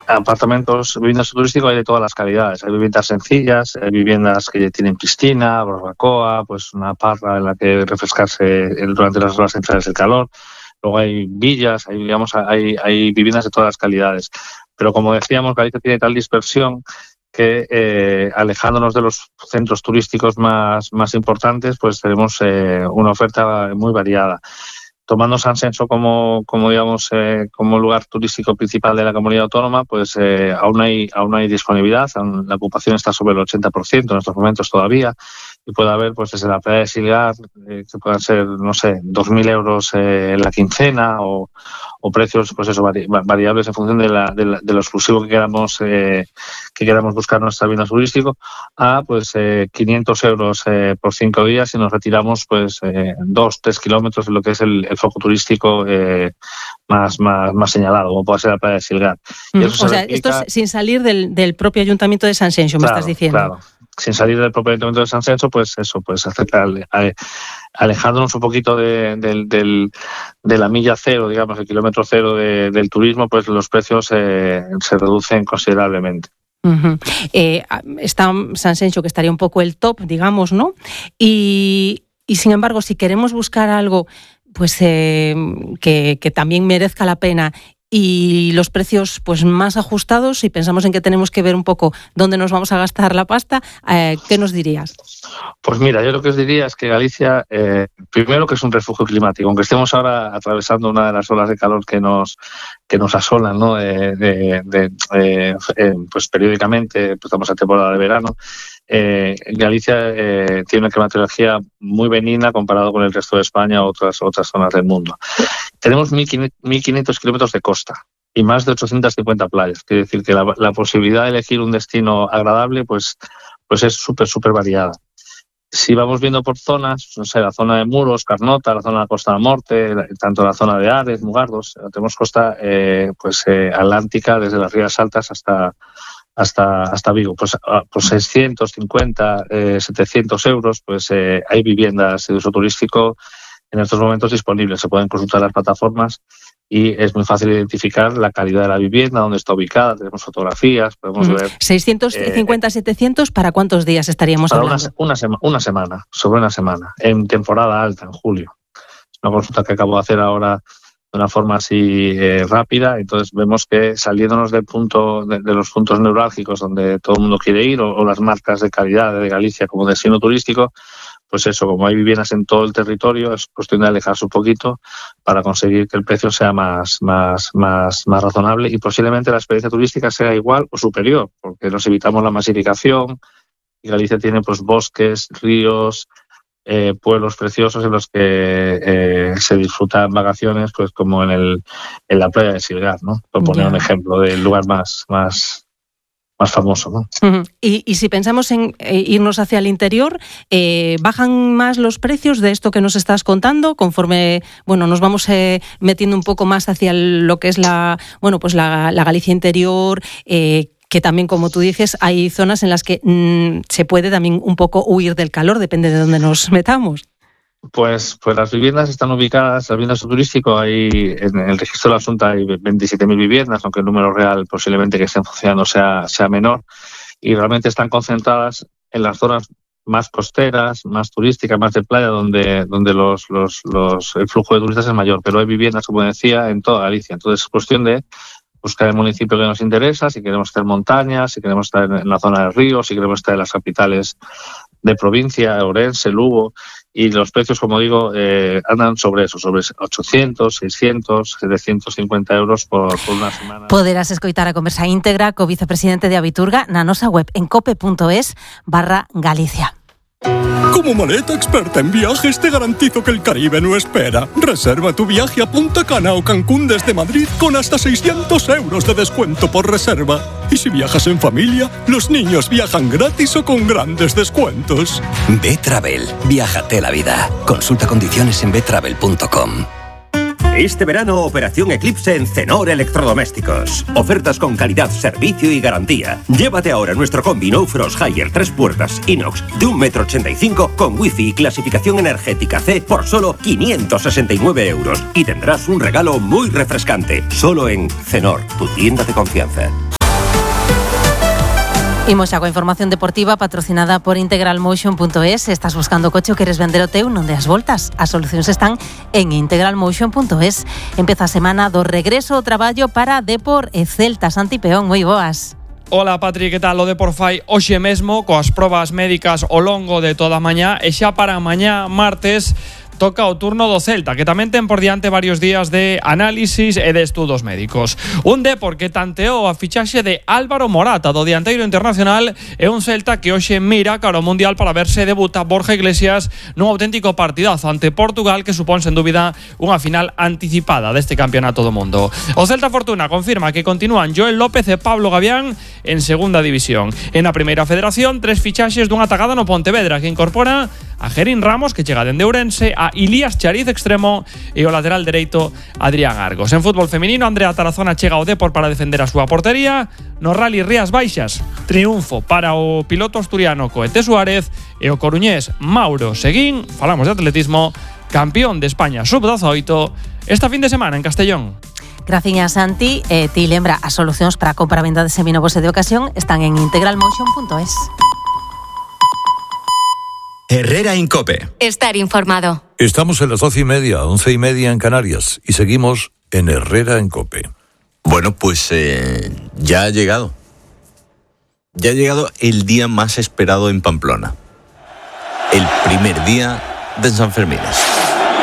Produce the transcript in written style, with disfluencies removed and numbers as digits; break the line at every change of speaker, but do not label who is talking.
apartamentos, viviendas turísticas hay de todas las calidades. Hay viviendas sencillas, hay viviendas que tienen piscina, barbacoa, pues una parra en la que refrescarse durante las horas centrales del calor. Luego hay villas, hay viviendas de todas las calidades. Pero como decíamos, Galicia tiene tal dispersión que alejándonos de los centros turísticos más importantes, pues tenemos una oferta muy variada. Tomando San Censo como lugar turístico principal de la comunidad autónoma, pues aún hay disponibilidad, la ocupación está sobre el 80% en estos momentos todavía, y puede haber pues desde la playa de Silgar, que puedan ser, no sé, 2.000 euros en la quincena, o precios pues eso variables en función de lo exclusivo que queramos buscar en nuestro bien turístico, a pues 500 euros por 5 días si nos retiramos pues 2-3 kilómetros de lo que es el foco turístico más señalado, como puede ser la playa de Silgar.
O sea, esto es sin salir del propio Ayuntamiento de San Censo, me estás diciendo.
Claro. Sin salir del propio Ayuntamiento de San Censo, pues eso, pues alejándonos un poquito de la milla cero, digamos, el kilómetro cero del turismo, pues los precios se reducen considerablemente.
Uh-huh. Está San Censo, que estaría un poco el top, digamos, ¿no? Y sin embargo, si queremos buscar algo pues que también merezca la pena y los precios pues más ajustados, si pensamos en que tenemos que ver un poco dónde nos vamos a gastar la pasta, ¿qué nos dirías?
Pues mira, yo lo que os diría es que Galicia, primero que es un refugio climático, aunque estemos ahora atravesando una de las olas de calor que nos asolan, ¿no? Pues periódicamente, estamos en temporada de verano. Galicia tiene una climatología muy benigna comparado con el resto de España o otras zonas del mundo. Tenemos 1.500 kilómetros de costa y más de 850 playas. Quiere decir que la posibilidad de elegir un destino agradable pues es súper variada. Si vamos viendo por zonas, no sé, la zona de Muros, Carnota, la zona de la Costa da Morte, tanto la zona de Ares, Mugardos, tenemos costa atlántica desde las Rías Altas hasta Vigo, pues por 650, 700 euros, pues hay viviendas de uso turístico en estos momentos disponibles. Se pueden consultar las plataformas y es muy fácil identificar la calidad de la vivienda, dónde está ubicada, tenemos fotografías, podemos ver...
650, 700, ¿para cuántos días estaríamos hablando?
Sobre una semana, en temporada alta, en julio. Es una consulta que acabo de hacer ahora de una forma así rápida. Entonces vemos que saliéndonos del punto de los puntos neurálgicos donde todo el mundo quiere ir, o las marcas de calidad de Galicia como destino turístico, pues eso, como hay viviendas en todo el territorio, es cuestión de alejarse un poquito para conseguir que el precio sea más razonable y posiblemente la experiencia turística sea igual o superior, porque nos evitamos la masificación y Galicia tiene pues bosques, ríos, pueblos preciosos en los que se disfrutan vacaciones, pues como en la playa de Silgar, ¿no? Por poner un ejemplo del lugar más famoso, ¿no? Uh-huh.
Y si pensamos en irnos hacia el interior, ¿bajan más los precios de esto que nos estás contando conforme nos vamos metiendo un poco más hacia lo que es la Galicia interior? Que también, como tú dices, hay zonas en las que se puede también un poco huir del calor, depende de dónde nos metamos.
Pues las viviendas están ubicadas, las viviendas turísticas, en el registro de la Xunta hay 27.000 viviendas, aunque el número real posiblemente que estén funcionando sea menor, y realmente están concentradas en las zonas más costeras, más turísticas, más de playa, donde el flujo de turistas es mayor, pero hay viviendas, como decía, en toda Galicia. Entonces es cuestión de buscar el municipio que nos interesa, si queremos estar en montañas, si queremos estar en la zona del río, si queremos estar en las capitales de provincia, Ourense, Lugo, y los precios, como digo, andan sobre 800, 600, 750 euros por una semana.
Poderás escoitar a conversa íntegra co vicepresidente de Abiturga na nosa web en cope.es/Galicia.
Como maleta experta en viajes te garantizo que el Caribe no espera. Reserva tu viaje a Punta Cana o Cancún desde Madrid con hasta 600 euros de descuento por reserva. Y si viajas en familia, los niños viajan gratis o con grandes descuentos.
Betravel. Viájate la vida. Consulta condiciones en betravel.com.
Este verano, Operación Eclipse en Cenor Electrodomésticos. Ofertas con calidad, servicio y garantía. Llévate ahora nuestro combi No Frost Higher 3 puertas inox de 1,85 m con wifi y clasificación energética C por solo 569 euros. Y tendrás un regalo muy refrescante. Solo en Cenor, tu tienda de confianza.
Imos xa coa información deportiva patrocinada por integralmotion.es. Estás buscando coche ou queres vender o teu? Non deas voltas. As solucións están en integralmotion.es. Empeza a semana do regreso ao traballo para Depor e Celta. Santi Peón, moi boas.
Hola Patri, que tal? O Depor fai hoxe mesmo coas probas médicas ao longo de toda a mañá e xa para mañá martes toca o turno do Celta, que tamén ten por diante varios días de análisis e de estudos médicos. Un Depor que tanteou a fichaxe de Álvaro Morata, do dianteiro internacional, e un Celta que hoxe mira cara ao Mundial para ver se debuta Borja Iglesias nun auténtico partidazo ante Portugal, que supón sen dúbida unha final anticipada deste campeonato do mundo. O Celta Fortuna confirma que continúan Joel López e Pablo Gavián en segunda división. En a primeira federación, 3 fichaxes dunha atacada no Pontevedra, que incorpora a Gerín Ramos, que chega dende Ourense, a Ilías Chariz extremo e o lateral dereito Adrián Argos. En fútbol feminino, Andrea Tarazona chega ao Depor para defender a súa portería. No Rally Rías Baixas, triunfo para o piloto asturiano Coete Suárez e o coruñés Mauro Seguín, falamos de atletismo, campeón de España sub-18 esta fin de semana en Castellón.
Graciñas, Santi. Ti lembra, as solucións para a compra e venda de seminovos e de ocasión están en integralmotion.es.
Herrera Incope.
Estar informado.
Estamos en las 12:30, 11:30 en Canarias y seguimos en Herrera Incope.
Bueno, pues ya ha llegado. Ya ha llegado el día más esperado en Pamplona. El primer día de Sanfermines.